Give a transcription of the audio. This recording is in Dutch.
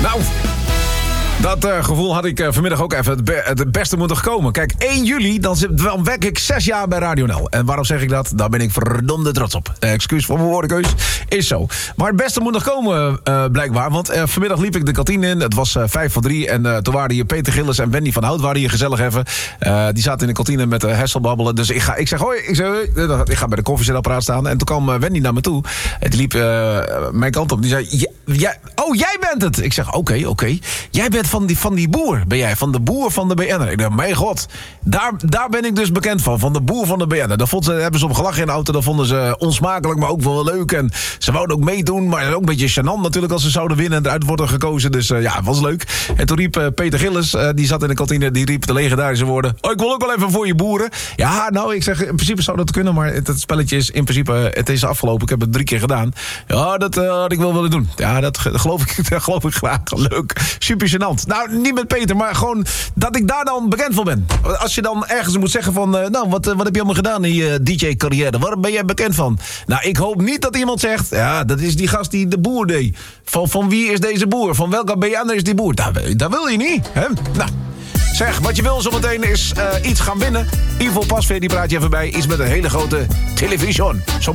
Nou, dat gevoel had ik vanmiddag ook even het beste moeten komen. Kijk, 1 juli, dan werk ik 6 jaar bij Radio NL. En waarom zeg ik dat? Daar ben ik verdomde trots op. Excuus voor mijn woordenkeus, is zo. Maar het beste moet nog komen, blijkbaar. Want vanmiddag liep ik de kantine in. Het was 3:05. En toen waren hier Peter Gillis en Wendy van Hout waren hier gezellig even. Die zaten in de kantine met Hessel babbelen. Dus ik zeg hoi. Ik ga bij de koffiezetapparaat staan. En toen kwam Wendy naar me toe. En die liep mijn kant op. Die zei, jij bent het. Ik zeg, oké. Jij bent van die boer, ben jij. Van de boer van de BN'er. Ik dacht, mijn god. Daar ben ik dus bekend van. Van de boer van de BN'er. Daar hebben ze op gelachen in de auto. Dat vonden ze onsmakelijk, maar ook wel leuk. En ze wouden ook meedoen. Maar ook een beetje gênant natuurlijk als ze zouden winnen en eruit worden gekozen. Dus ja, het was leuk. En toen riep Peter Gillis, die zat in de kantine, die riep de legendarische woorden. Oh, ik wil ook wel even voor je boeren. Ja, nou, ik zeg, in principe zou dat kunnen. Maar het spelletje is in principe, het is afgelopen. Ik heb het 3 keer gedaan. Ja, dat had ik wel willen doen. Ja, dat geloof ik graag. Leuk. Super gênant. Nou, niet met Peter, maar gewoon dat ik daar dan bekend van ben. Als je dan ergens moet zeggen van, nou, wat heb je allemaal gedaan in je DJ-carrière? Waar ben jij bekend van? Nou, ik hoop niet dat iemand zegt, ja, dat is die gast die de boer deed. Van wie is deze boer? Van welke BN'er is die boer? Dat wil je niet, hè? Nou, zeg, wat je wil zometeen is iets gaan winnen. Ivo Pasveer, die praat je even bij. Iets met een hele grote televisie.